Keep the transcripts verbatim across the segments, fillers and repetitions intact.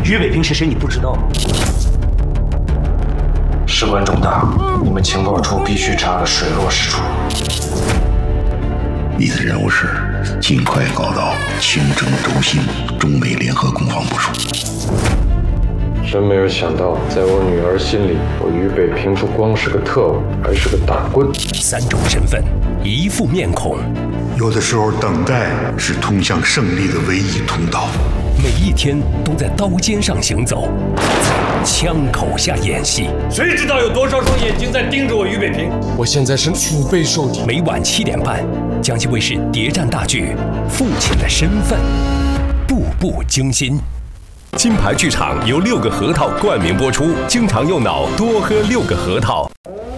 于伟平是谁？你不知道？ 事关重大，你们情报处必须查个水落石出。 你的任务是尽快搞到清征轴心，中美联合攻防部署。 真没有想到，在我女儿心里，我于北平不光是个特务，还是个打棍。 三种身份，一副面孔。 有的时候，等待是通向胜利的唯一通道。 每一天都在刀尖上行走，在枪口下演戏。 谁知道有多少双眼睛在盯着我于北平？ 我现在是腹背受敌。 每晚七点半，江西卫视谍战大剧《父亲的身份》，步步惊心。金牌剧场由六个核桃冠名播出，经常用脑，多喝六个核桃。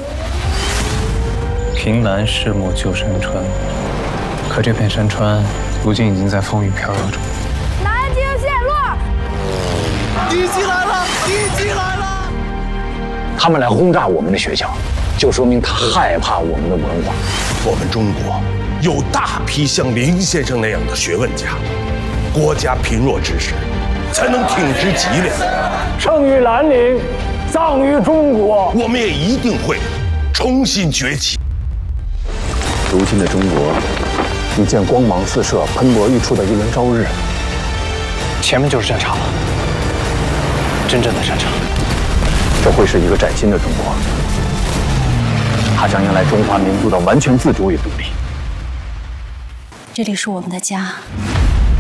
凭栏拭目旧山川，可这片山川如今已经在风雨飘摇中。 南京陷落， 敌机来了，敌机来了！ 他们来轰炸我们的学校，就说明他害怕我们的文化。 我们中国有大批像林先生那样的学问家，国家贫弱之时，才能挺直脊梁。 生于兰陵，葬于中国。 我们也一定会重新崛起。 如今的中国，已见光芒四射、喷薄欲出的一轮朝日。前面就是战场了，真正的战场。这会是一个崭新的中国，它将迎来中华民族的完全自主与独立。 这里是我们的家。